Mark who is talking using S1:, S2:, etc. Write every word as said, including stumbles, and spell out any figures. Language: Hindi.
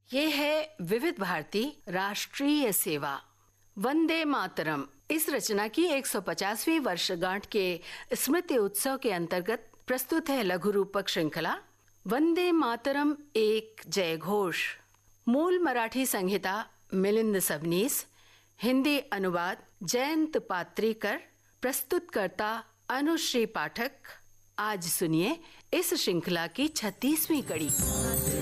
S1: ये है विविध भारती राष्ट्रीय सेवा वंदे मातरम। इस रचना की एक सौ पचासवीं वर्षगांठ के स्मृति उत्सव के अंतर्गत प्रस्तुत है लघु रूपक श्रृंखला वंदे मातरम एक जय घोष। मूल मराठी संहिता मिलिंद सबनीस, हिंदी अनुवाद जयंत पात्रीकर, प्रस्तुतकर्ता अनुश्री पाठक। आज सुनिए इस श्रृंखला की छत्तीसवीं कड़ी।